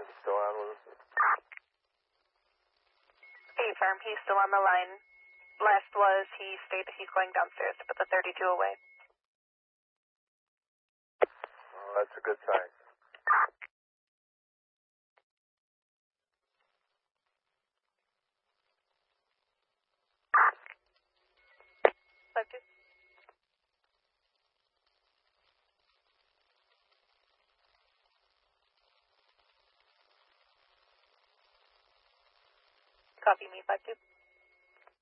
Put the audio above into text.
still on with us? Affirm, he's still on the line. Last was he stated he's going downstairs to put the 32 away. Well, that's a good sign. Copy me, 5-2.